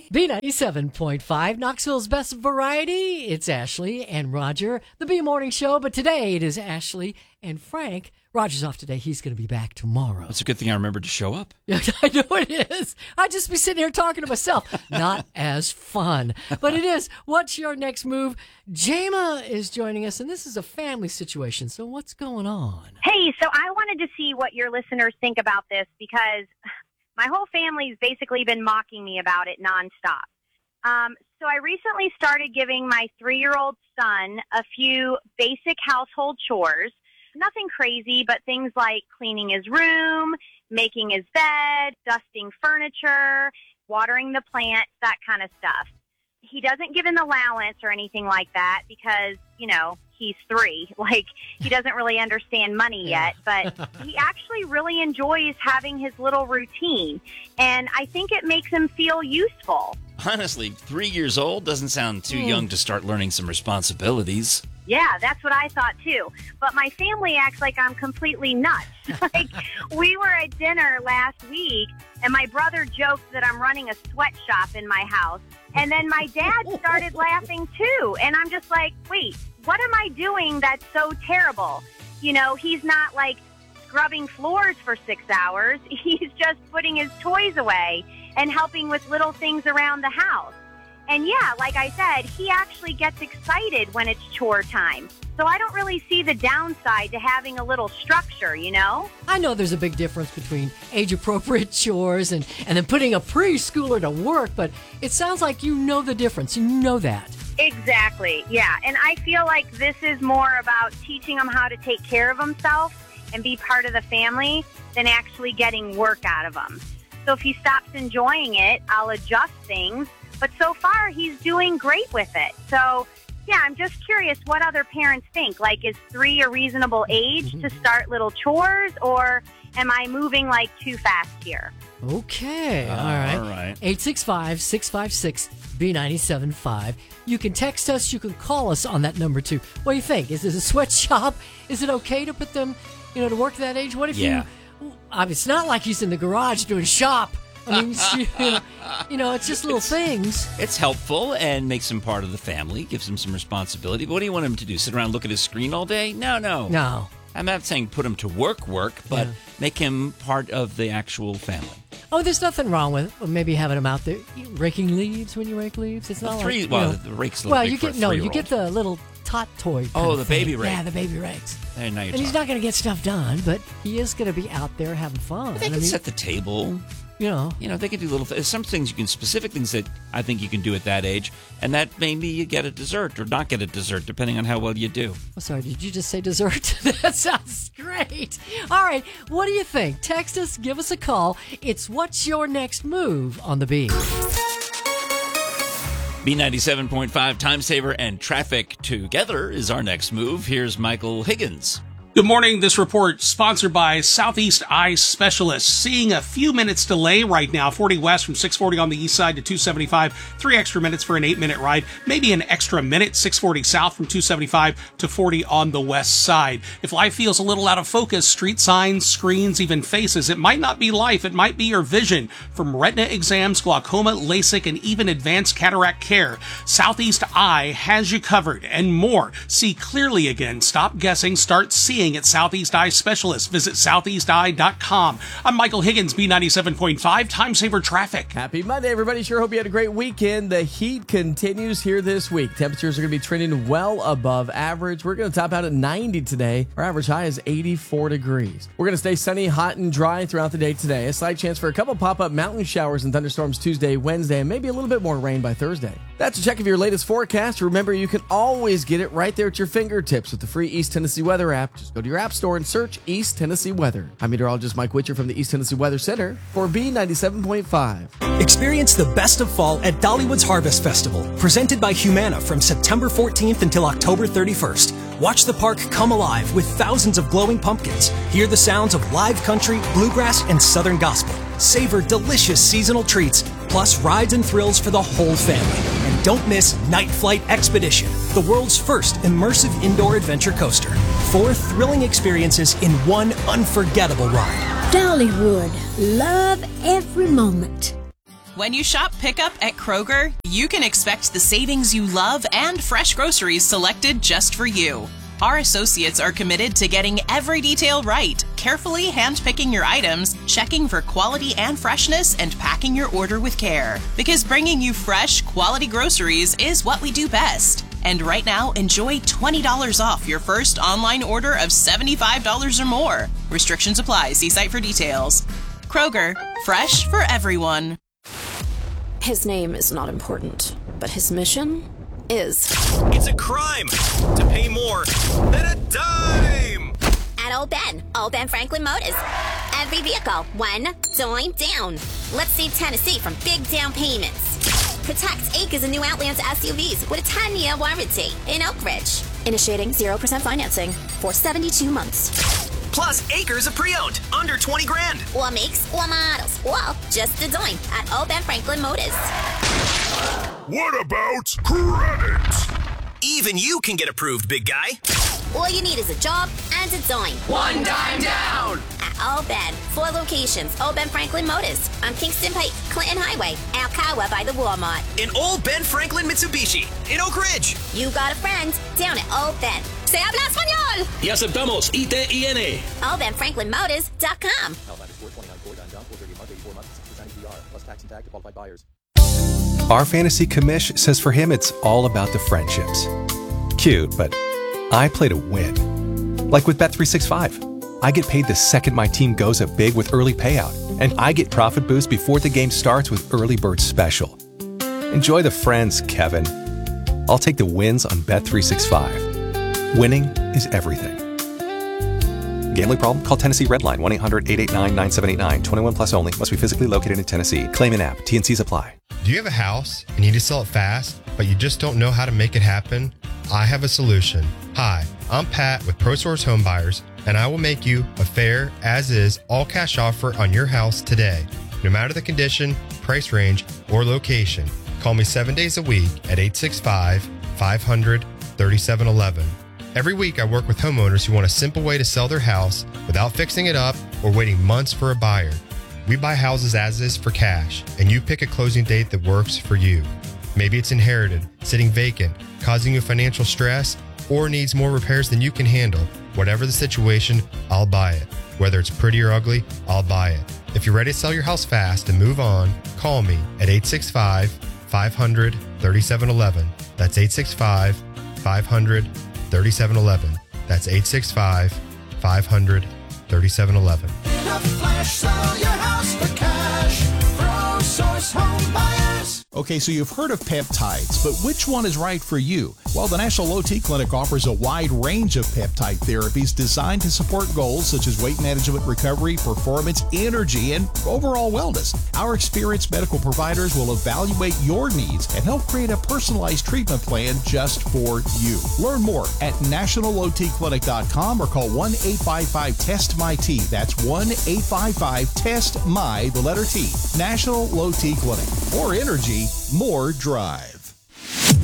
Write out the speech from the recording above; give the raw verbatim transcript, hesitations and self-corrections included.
B ninety-seven point five, Knoxville's best variety. It's Ashley and Roger, the B Morning Show. But today it is Ashley and Frank. Roger's off today. He's going to be back tomorrow. It's a good thing I remembered to show up. Yeah, I know it is. I'd just be sitting here talking to myself. Not as fun. But it is. What's your next move? Jama is joining us, and this is a family situation. So what's going on? Hey, so I wanted to see what your listeners think about this because my whole family's basically been mocking me about it nonstop. Um, so I recently started giving my three-year-old son a few basic household chores. Nothing crazy, but things like cleaning his room, making his bed, dusting furniture, watering the plants, that kind of stuff. He doesn't give an allowance or anything like that because, you know, he's three. Like, he doesn't really understand money yet, but he actually really enjoys having his little routine, and I think it makes him feel useful. Honestly, three years old doesn't sound too mm. young to start learning some responsibilities. Yeah, that's what I thought too. But my family acts like I'm completely nuts. Like, we were at dinner last week, and my brother joked that I'm running a sweatshop in my house. And then my dad started laughing too. And I'm just like, wait, what am I doing that's so terrible? You know, he's not like scrubbing floors for six hours. He's just putting his toys away and helping with little things around the house. And yeah, like I said, he actually gets excited when it's chore time. So I don't really see the downside to having a little structure, you know? I know there's a big difference between age-appropriate chores and, and then putting a preschooler to work, but it sounds like you know the difference. You know that. Exactly, yeah. And I feel like this is more about teaching him how to take care of himself and be part of the family than actually getting work out of him. So if he stops enjoying it, I'll adjust things. But so far, he's doing great with it. So, yeah, I'm just curious what other parents think. Like, is three a reasonable age to start little chores, or am I moving, like, too fast here? Okay, uh, all right. All right. eight six five, six five six, B nine seven five. You can text us. You can call us on that number, too. What do you think? Is it a sweatshop? Is it okay to put them, you know, to work that age? What if yeah. you... I mean, it's not like he's in the garage doing shop. I mean, you, know, you know, it's just little it's, things. It's helpful and makes him part of the family, gives him some responsibility. But what do you want him to do? Sit around and look at his screen all day? No, no. No. I'm not saying put him to work, work, but yeah. make him part of the actual family. Oh, there's nothing wrong with maybe having him out there raking leaves when you rake leaves. It's not the three, like, well, know, the rake's a little well, big you for get a no, you get the little tot toy. Oh, the thing. baby rake. Yeah, the baby rakes. And, now you're and he's not going to get stuff done, but he is going to be out there having fun. But they I can mean, set the table. You know, you know, they can do little th- some things you can specific things that I think you can do at that age, and that maybe you get a dessert or not get a dessert depending on how well you do. Oh, sorry, did you just say dessert? That sounds great. All right, what do you think? Text us, give us a call. It's What's Your Next Move on the B. B ninety-seven point five Time Saver and Traffic together is our next move. Here's Michael Higgins. Good morning. This report sponsored by Southeast Eye Specialists. Seeing a few minutes delay right now, forty west from six forty on the east side to two seventy-five. Three extra minutes for an eight-minute ride. Maybe an extra minute, six forty south from two seventy-five to forty on the west side. If life feels a little out of focus, street signs, screens, even faces, it might not be life, it might be your vision. From retina exams, glaucoma, LASIK, and even advanced cataract care, Southeast Eye has you covered and more. See clearly again. Stop guessing. Start seeing at Southeast Eye Specialists. Visit southeast eye dot com. I'm Michael Higgins, B ninety-seven point five Time Saver Traffic. Happy Monday, everybody. Sure hope you had a great weekend. The heat continues here this week. Temperatures are going to be trending well above average. We're going to top out at ninety today. Our average high is eighty-four degrees. We're going to stay sunny, hot, and dry throughout the day today. A slight chance for a couple pop-up mountain showers and thunderstorms Tuesday, Wednesday, and maybe a little bit more rain by Thursday. That's a check of your latest forecast. Remember, you can always get it right there at your fingertips with the free East Tennessee Weather app. Just go to your app store and search East Tennessee Weather. I'm meteorologist Mike Witcher from the East Tennessee Weather Center for B ninety-seven point five. Experience the best of fall at Dollywood's Harvest Festival, presented by Humana from September fourteenth until October thirty-first. Watch the park come alive with thousands of glowing pumpkins. Hear the sounds of live country, bluegrass, and southern gospel. Savor delicious seasonal treats, plus rides and thrills for the whole family. And don't miss Night Flight Expedition, the world's first immersive indoor adventure coaster. Four thrilling experiences in one unforgettable ride. Dollywood. Love every moment. When you shop pickup at Kroger, you can expect the savings you love and fresh groceries selected just for you. Our associates are committed to getting every detail right, carefully handpicking your items, checking for quality and freshness, and packing your order with care. Because bringing you fresh, quality groceries is what we do best. And right now, enjoy twenty dollars off your first online order of seventy-five dollars or more. Restrictions apply. See site for details. Kroger, fresh for everyone. His name is not important, but his mission is. It's a crime to pay more than a dime. At Old Ben, Old Ben Franklin Motors. Every vehicle, one dime down. Let's save Tennessee from big down payments. Protect acres of new Outlands S U Vs with a ten-year warranty in Oak Ridge. Initiating zero percent financing for seventy-two months. Plus acres of pre-owned, under twenty grand. Or makes, or models, or just a dime at Old Ben Franklin Motors. What about credit? Even you can get approved, big guy. All you need is a job and a dime. One dime down. At Old Ben, four locations. Old Ben Franklin Motors on Kingston Pike, Clinton Highway, Alcoa by the Walmart. In Old Ben Franklin Mitsubishi in Oak Ridge. You got a friend down at Old Ben. Se habla español. Y aceptamos I T I N. Old Ben Franklin Motors dot com. Our fantasy commish says for him it's all about the friendships. Cute, but I play to win. Like with Bet three sixty-five. I get paid the second my team goes up big with early payout, and I get profit boost before the game starts with Early Bird Special. Enjoy the friends, Kevin. I'll take the wins on Bet three sixty-five. Winning is everything. Gambling problem? Call Tennessee Redline one eight hundred eight eight nine nine seven eight nine. twenty-one plus only. Must be physically located in Tennessee. Claim in app. T N Cs apply. Do you have a house and you need to sell it fast, but you just don't know how to make it happen? I have a solution. Hi, I'm Pat with ProSource Home Buyers, and I will make you a fair, as-is, all-cash offer on your house today. No matter the condition, price range, or location, call me seven days a week at eight six five, five hundred, thirty-seven eleven. Every week I work with homeowners who want a simple way to sell their house without fixing it up or waiting months for a buyer. We buy houses as is for cash, and you pick a closing date that works for you. Maybe it's inherited, sitting vacant, causing you financial stress, or needs more repairs than you can handle. Whatever the situation, I'll buy it. Whether it's pretty or ugly, I'll buy it. If you're ready to sell your house fast and move on, call me at eight six five, five hundred, thirty-seven eleven. That's eight six five, five hundred, thirty-seven eleven. That's eight six five, five hundred, thirty-seven eleven. In a flash, sell your house for cash. ProSource Home Buyers. Okay, so you've heard of peptides, but which one is right for you? Well, the National Low T Clinic offers a wide range of peptide therapies designed to support goals such as weight management, recovery, performance, energy, and overall wellness. Our experienced medical providers will evaluate your needs and help create a personalized treatment plan just for you. Learn more at national low t clinic dot com or call one eight five five, T E S T M Y T. That's one eight five five, T E S T M Y, the letter T. National Low T Clinic. More energy, more drive.